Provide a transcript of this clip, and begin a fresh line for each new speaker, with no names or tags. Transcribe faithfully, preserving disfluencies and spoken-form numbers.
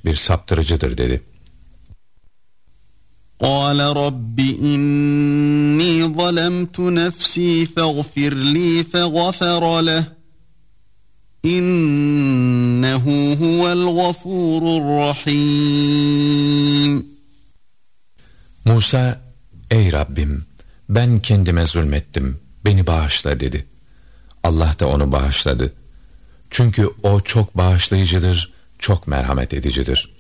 bir saptırıcıdır dedi.
قَالَ رَبِّ إِنِّي ظَلَمْتُ نَفْسِي فَاغْفِرْ لِي فَغَفَرَ لَهُ إِنَّهُ هُوَ الْغَفُورُ الرَّحِيمُ.
Musa, ey Rabbim, ben kendime zulmettim, beni bağışla dedi. Allah da onu bağışladı. Çünkü o çok bağışlayıcıdır, çok merhamet edicidir.